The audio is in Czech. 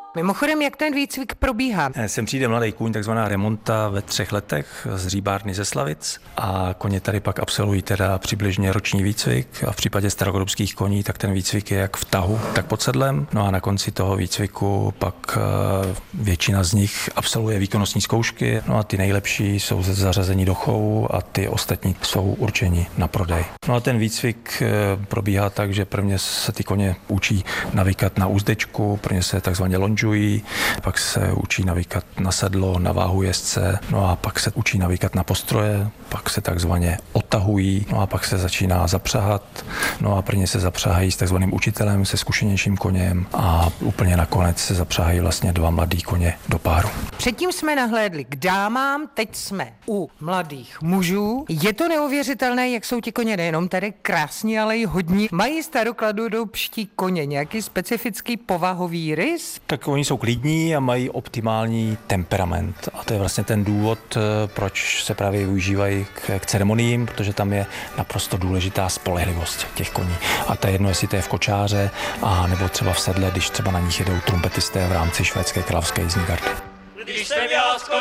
Mimochodem, jak ten výcvik probíhá? Sem přijde mladý kůň, takzvaná remonta ve 3 letech z Hříbárny ze Slavic a koně tady pak absolvují teda přibližně roční výcvik a v případě starogodubských koní, tak ten výcvik je jak v tahu, tak pod sedlem. No a na konci toho výcviku pak většina z nich absolvuje výkonnostní zkoušky, no a ty nejlepší jsou zařazení do chovu a ty ostatní jsou určeni na prodej. No a ten výcvik probíhá tak, že prvně se ty koně učí navykat na úzdečku, prvně se takzvaně lonžují, pak se učí navykat na sedlo, na váhu jezdce, no a pak se učí navykat na postroje, pak se takzvaně otahují, no a pak se začíná zapřahat, no a prvně se zapřahají s takzvaným učitelem, se zkušenějším koněm a úplně nakonec se zapřahají vlastně 2 mladý koně do páru. Předtím jsme nahlédli k dámám, teď jsme u mladých mužů. Je to neuvěřitelné, jak jsou ti koně nejenom tady krásní, ale i hodní. Mají starokladorubští koně nějaký specifický povahový rys? Tak oni jsou klidní a mají optimální temperament a to je vlastně ten důvod, proč se právě využívají k ceremoniím, protože tam je naprosto důležitá spolehlivost těch koní. A to je jedno, jestli to je v kočáře a nebo třeba v sedle, když třeba na nich jedou trumpetisté v rámci švédské královské jízdní gardy.